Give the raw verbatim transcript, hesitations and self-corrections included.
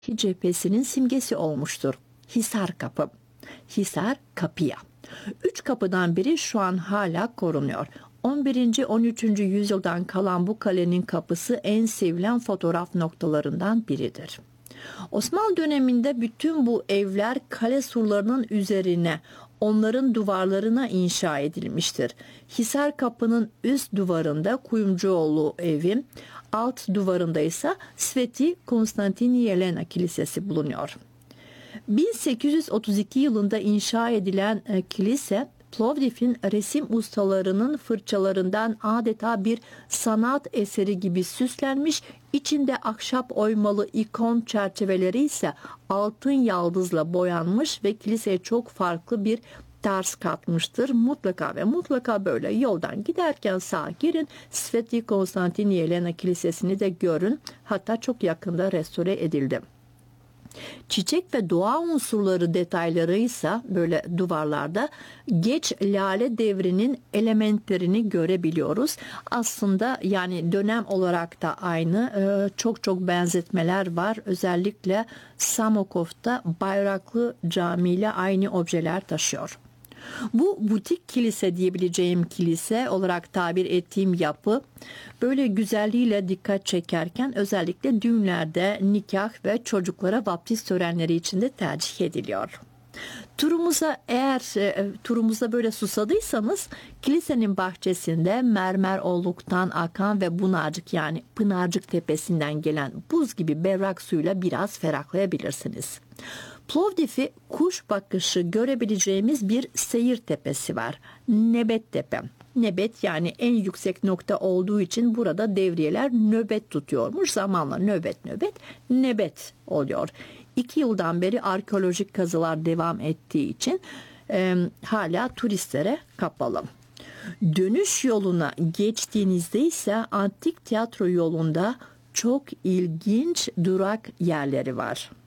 cephesinin simgesi olmuştur. Hisar Kapı. Hisar kapıya. Üç kapıdan biri şu an hala korunuyor. on birinci. on üçüncü yüzyıldan kalan bu kalenin kapısı en sevilen fotoğraf noktalarından biridir. Osmanlı döneminde bütün bu evler kale surlarının üzerine, onların duvarlarına inşa edilmiştir. Hisar Kapı'nın üst duvarında Kuyumcuoğlu evi, alt duvarında ise Sveti Konstantin Yelena Kilisesi bulunuyor. bin sekiz yüz otuz iki yılında inşa edilen e, kilise, Plovdiv'in resim ustalarının fırçalarından adeta bir sanat eseri gibi süslenmiş, içinde ahşap oymalı ikon çerçeveleri ise altın yaldızla boyanmış ve kiliseye çok farklı bir tarz katmıştır. Mutlaka ve mutlaka böyle yoldan giderken sağa girin, Sveti Konstantin Yelena Kilisesi'ni de görün. Hatta çok yakında restore edildi. Çiçek ve doğa unsurları detayları ise böyle duvarlarda geç Lale devrinin elementlerini görebiliyoruz. Aslında yani dönem olarak da aynı, çok çok benzetmeler var. Özellikle Samokov'da Bayraklı Cami ile aynı objeler taşıyor. Bu butik kilise diyebileceğim kilise olarak tabir ettiğim yapı böyle güzelliğiyle dikkat çekerken özellikle düğünlerde, nikah ve çocuklara vaftiz törenleri için de tercih ediliyor. Turumuza eğer e, turumuzda böyle susadıysanız kilisenin bahçesinde mermer olluktan akan ve Bunarcık yani Pınarcık Tepesi'nden gelen buz gibi berrak suyla biraz ferahlayabilirsiniz. Plovdiv'i kuş bakışı görebileceğimiz bir seyir tepesi var. Nebet Tepe. Nebet yani en yüksek nokta olduğu için burada devriyeler nöbet tutuyormuş. Zamanla nöbet nöbet nebet oluyor. İki yıldan beri arkeolojik kazılar devam ettiği için e, hala turistlere kapalı. Dönüş yoluna geçtiğinizde ise antik tiyatro yolunda çok ilginç durak yerleri var.